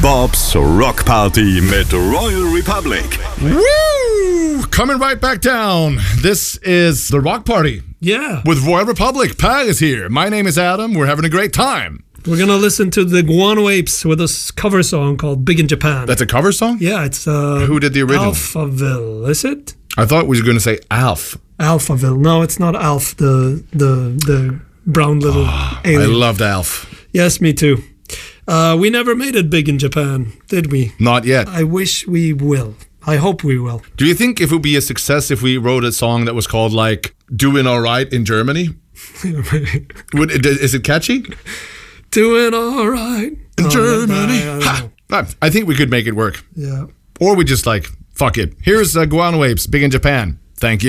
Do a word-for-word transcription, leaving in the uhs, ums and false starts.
Bob's Rock Party mit Royal Republic. Woo! Coming right back down. This is the Rock Party Yeah. with Royal Republic. Pat is here. My name is Adam. We're having a great time. We're going to listen to the Guano Apes with a s- cover song called Big in Japan. That's a cover song? yeah, it's uh, Who did the original? Alphaville, is it? I thought we were going to say Alf. Alphaville. No, it's not Alf, the the the brown little I alien. loved Alf. Yes, me too. Uh, we never made it big in Japan, did we? Not yet. I wish we will. I hope we will. Do you think it would be a success if we wrote a song that was called like "Doing All Right in Germany"? Would it, is it catchy? Doing all right In Oh, Germany. I, I don't Ha! know. I think we could make it work. Yeah. Or we just like, fuck it. Here's uh, Guano Apes, Big in Japan. Thank you.